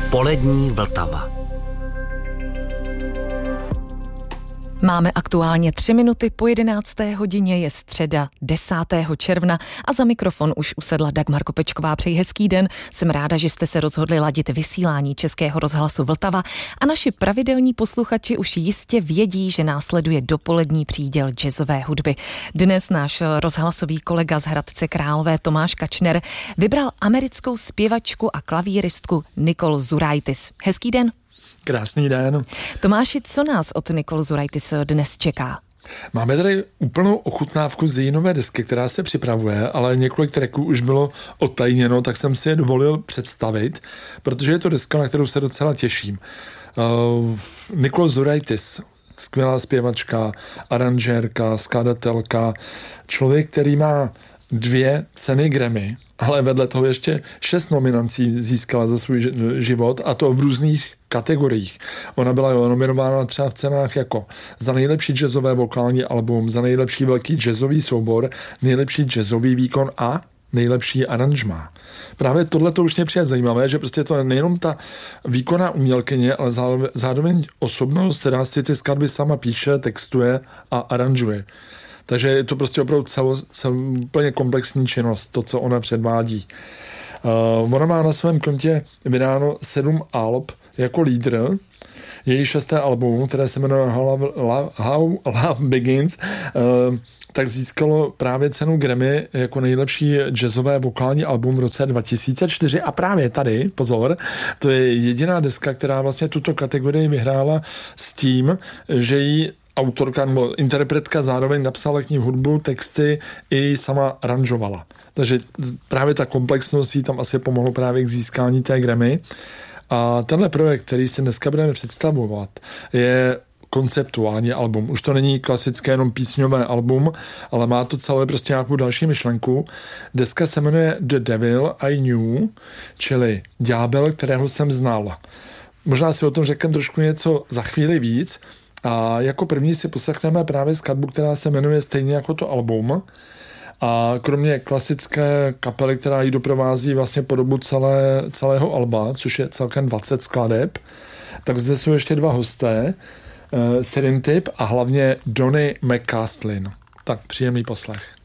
Polední Vltava. Máme aktuálně 3 minuty po 11. hodině, je středa 10. června a za mikrofon už usedla Dagmar Kopečková. Přeji hezký den, jsem ráda, že jste se rozhodli ladit vysílání Českého rozhlasu Vltava a naši pravidelní posluchači už jistě vědí, že následuje dopolední příděl jazzové hudby. Dnes náš rozhlasový kolega z Hradce Králové Tomáš Kačner vybral americkou zpěvačku a klavíristku Nicole Zuraitis. Hezký den. Krásný den. Tomáši, co nás od Nicole Zuraitis dnes čeká? Máme tady úplnou ochutnávku z její nové desky, která se připravuje, ale několik tracků už bylo odtajněno, tak jsem si je dovolil představit, protože je to deska, na kterou se docela těším. Nicole Zuraitis, skvělá zpěvačka, aranžérka, skladatelka, člověk, který má 2 ceny Grammy, ale vedle toho ještě 6 nominací získala za svůj život, a to v různých kategoriích. Ona byla nominována třeba v cenách jako za nejlepší jazzové vokální album, za nejlepší velký jazzový soubor, nejlepší jazzový výkon a nejlepší aranžmá. Právě tohle to už mě přijde zajímavé, že prostě to je nejenom ta výkonná umělkyně, ale zároveň osobnost, která si ty skladby sama píše, textuje a aranžuje. Takže je to prostě opravdu úplně komplexní činnost, to, co ona předvádí. Ona má na svém kontě vydáno 7 alb jako lídr. Její 6. album, které se jmenuje How Love Begins, tak získalo právě cenu Grammy jako nejlepší jazzové vokální album v roce 2004 a právě tady, pozor, to je jediná deska, která vlastně tuto kategorii vyhrála s tím, že jí autorka nebo interpretka zároveň napsala k ní hudbu, texty i sama aranžovala. Takže právě ta komplexnost jí tam asi pomohlo právě k získání té Grammy. A tenhle projekt, který si dneska budeme představovat, je konceptuální album. Už to není klasické jenom písňové album, ale má to celé prostě nějakou další myšlenku. Deska se jmenuje The Devil I Knew, čili Ďábel, kterého jsem znal. Možná si o tom řekneme trošku něco za chvíli víc. A jako první si poslechneme právě skladbu, která se jmenuje stejně jako to album. A kromě klasické kapely, která ji doprovází vlastně po dobu celého alba, což je celkem 20 skladeb, tak zde jsou ještě 2 hosté, Serintip a hlavně Donny McCaslin. Tak příjemný poslech.